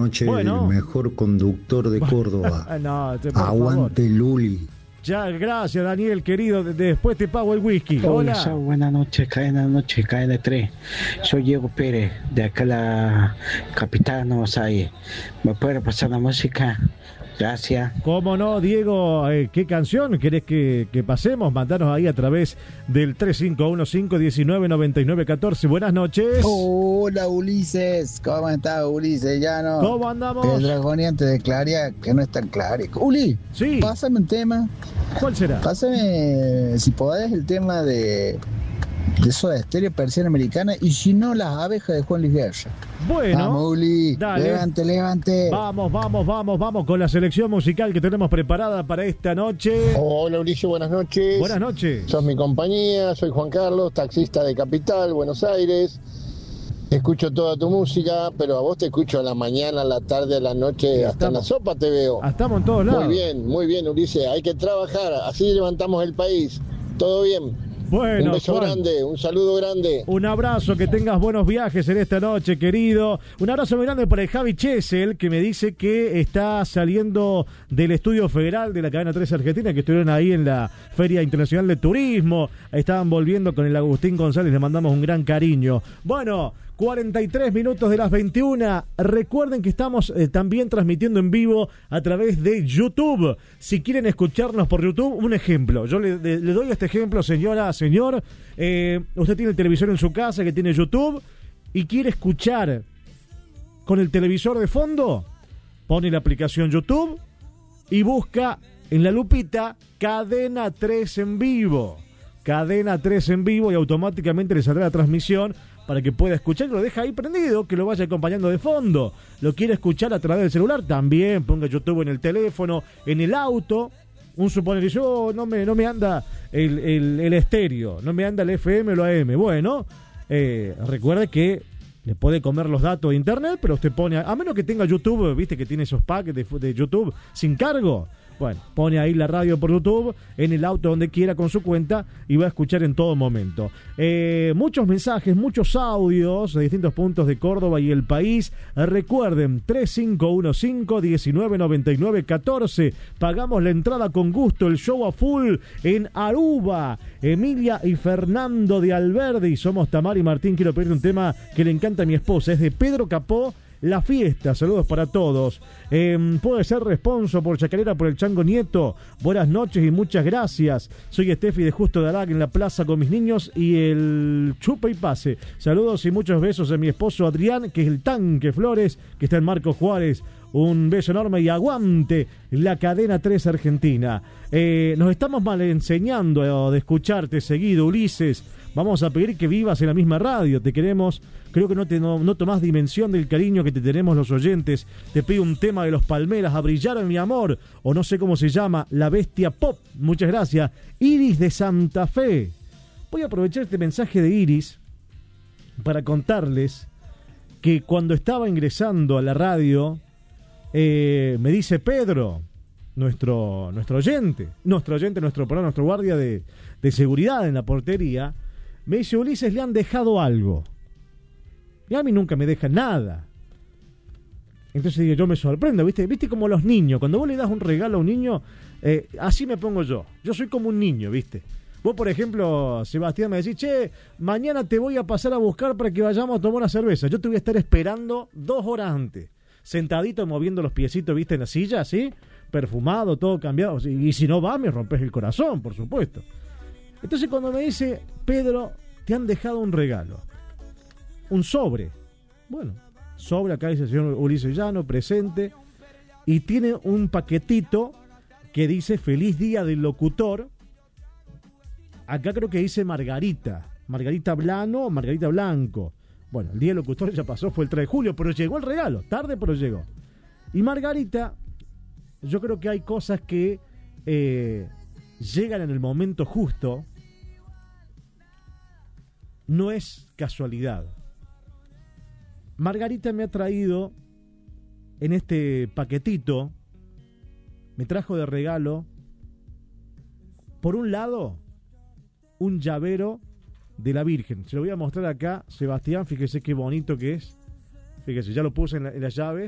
noche, Bueno. el mejor conductor de Córdoba. No, por Aguante favor. Luli. Ya, gracias Daniel, querido. Después te pago el whisky. Hola, Hola. buenas noches, KN3. Soy Diego Pérez, de acá la capital de Nuevos Aires. ¿Me puede pasar la música? Gracias. ¿Cómo no, Diego? ¿Qué canción querés que pasemos? Mandanos ahí a través del 3515-199914. Buenas noches. Hola Ulises, ¿cómo estás Ulises? Ya no. ¿Cómo andamos? El dragoniante de Claria, que no es tan claro. Uli, sí. Pásame un tema. ¿Cuál será? Pásame, si podés, el tema de Soda Stereo, Persiana Americana, y si no, Las Abejas de Juan Luis Guerra. Bueno, vamos Uli, dale. levante. Vamos con la selección musical que tenemos preparada para esta noche. Hola Ulises, buenas noches. Buenas noches. Sos mi compañía, soy Juan Carlos, taxista de Capital, Buenos Aires. Escucho toda tu música, pero a vos te escucho a la mañana, a la tarde, a la noche, hasta en la sopa te veo. Estamos en todos lados. Muy bien Ulises, hay que trabajar, así levantamos el país. Todo bien. Bueno, un beso Juan, grande, un saludo grande. Un abrazo, que tengas buenos viajes en esta noche, querido. Un abrazo muy grande para el Javi Chesel, que me dice que está saliendo del Estudio Federal de la Cadena 3 Argentina, que estuvieron ahí en la Feria Internacional de Turismo. Estaban volviendo con el Agustín González, le mandamos un gran cariño. Bueno, 43 minutos de las 21. Recuerden que estamos también transmitiendo en vivo a través de YouTube. Si quieren escucharnos por YouTube, un ejemplo. Yo le doy este ejemplo, señora, señor. Usted tiene el televisor en su casa, que tiene YouTube, y quiere escuchar con el televisor de fondo, pone la aplicación YouTube y busca en la lupita Cadena 3 en vivo. Cadena 3 en vivo, y automáticamente le saldrá la transmisión para que pueda escuchar, y lo deja ahí prendido, que lo vaya acompañando de fondo. Lo quiere escuchar a través del celular, también ponga YouTube en el teléfono, en el auto. Un suponer, yo no me anda el estéreo, no me anda el FM o el AM. Bueno, recuerde que le puede comer los datos de internet, pero usted pone, a menos que tenga YouTube, viste que tiene esos packs de YouTube sin cargo. Bueno, pone ahí la radio por YouTube, en el auto, donde quiera, con su cuenta, y va a escuchar en todo momento. Muchos mensajes, muchos audios de distintos puntos de Córdoba y el país. Recuerden, 3515-199914. Pagamos la entrada con gusto, el show a full en Aruba. Emilia y Fernando de Alberdi. Somos Tamar y Martín. Quiero pedirte un tema que le encanta a mi esposa. Es de Pedro Capó, La Fiesta. Saludos para todos. Puede ser responso por Chacarera, por el Chango Nieto. Buenas noches y muchas gracias. Soy Estefi de Justo de Arac, en la plaza con mis niños y el chupa y pase. Saludos y muchos besos a mi esposo Adrián, que es el Tanque Flores, que está en Marcos Juárez. Un beso enorme y aguante la Cadena 3 Argentina. Nos estamos mal enseñando de escucharte seguido, Ulises. Vamos a pedir que vivas en la misma radio. Te queremos. Creo que no tomás dimensión del cariño que te tenemos los oyentes. Te pido un tema de Los Palmeras, A Brillar en mi amor, o no sé cómo se llama, La Bestia Pop. Muchas gracias. Iris de Santa Fe. Voy a aprovechar este mensaje de Iris para contarles que cuando estaba ingresando a la radio, me dice Pedro, nuestro oyente, nuestro guardia de seguridad en la portería, me dice: Ulises, le han dejado algo. Y a mí nunca me dejan nada. Entonces digo, yo me sorprendo, ¿viste como los niños? Cuando vos le das un regalo a un niño, así me pongo yo. Yo soy como un niño, ¿viste? Vos, por ejemplo, Sebastián, me decís: che, mañana te voy a pasar a buscar para que vayamos a tomar una cerveza. Yo te voy a estar esperando 2 horas antes, sentadito, moviendo los piecitos, ¿viste? En la silla, así, perfumado, todo cambiado. Y si no va, me rompes el corazón, por supuesto. Entonces cuando me dice: Pedro, te han dejado un regalo, un sobre. Bueno, sobre, acá dice el señor Ulises Llano, presente, y tiene un paquetito que dice Feliz Día del Locutor. Acá creo que dice Margarita Blano o Margarita Blanco. Bueno, el Día del Locutor ya pasó, fue el 3 de julio, pero llegó el regalo, tarde pero llegó. Y Margarita, yo creo que hay cosas que llegan en el momento justo. No es casualidad. Margarita me ha traído en este paquetito, me trajo de regalo, por un lado, un llavero de la Virgen. Se lo voy a mostrar acá, Sebastián, fíjese qué bonito que es. Fíjese, ya lo puse en la llave.